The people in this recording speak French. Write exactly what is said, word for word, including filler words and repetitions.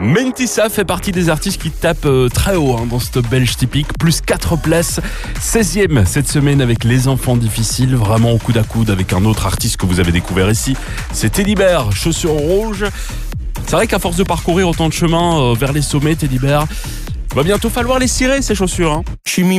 Mentissa fait partie des artistes qui tapent euh, très haut hein, dans cette belge typique. Plus quatre places, seizième cette semaine avec Les Enfants Difficiles, vraiment au coude à coude avec un autre artiste que vous avez découvert ici. C'est Teddy Bear, Chaussures Rouges. C'est vrai qu'à force de parcourir autant de chemin euh, vers les sommets, Teddy Bear, va bientôt falloir les cirer ces chaussures. Hein.